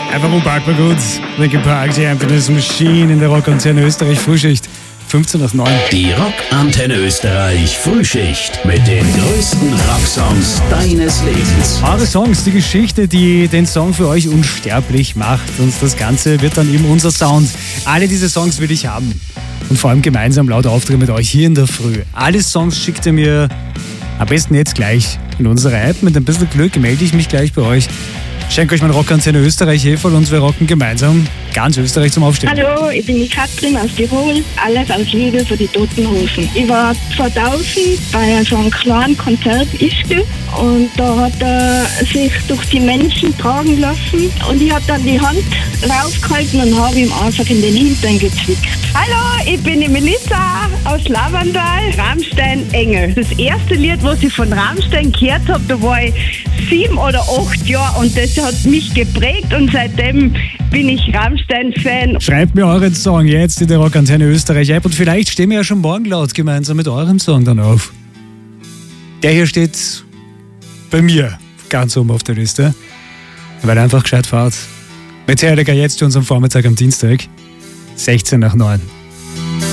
Warum packt man gut? Linkin Park, die Happiness Machine in der Rockantenne Österreich Frühschicht. 15 nach 9. Die Rockantenne Österreich Frühschicht mit den größten Rocksongs deines Lebens. Eure Songs, die Geschichte, die den Song für euch unsterblich macht. Und das Ganze wird dann eben unser Sound. Alle diese Songs will ich haben. Und vor allem gemeinsam laut auftreten mit euch hier in der Früh. Alle Songs schickt ihr mir am besten jetzt gleich in unsere App. Mit ein bisschen Glück melde ich mich gleich bei euch. Schenke euch mein Rockantenne Österreich Heferl und wir rocken gemeinsam ganz Österreich zum Aufstehen. Hallo, ich bin die Katrin aus Tirol. Alles aus Liebe für die Toten Hosen. Ich war 2000 bei so einem kleinen Konzert Ischgl und da hat er sich durch die Menschen tragen lassen und ich habe dann die Hand raufgehalten und habe ihm einfach in den Hintern gezwickt. Hallo, ich bin die Melissa aus Lavandal, Rammstein Engel. Das erste Lied, was ich von Rammstein gehört habe, da war ich 7 oder 8 Jahre und das hat mich geprägt und seitdem bin ich Rammstein-Fan. Schreibt mir euren Song jetzt in der Rockantenne Österreich App und vielleicht stehen wir ja schon morgen laut gemeinsam mit eurem Song dann auf. Der hier steht bei mir ganz oben auf der Liste, weil er einfach gescheit fährt. Metallica jetzt zu unserem Vormittag am Dienstag, 16 nach 9.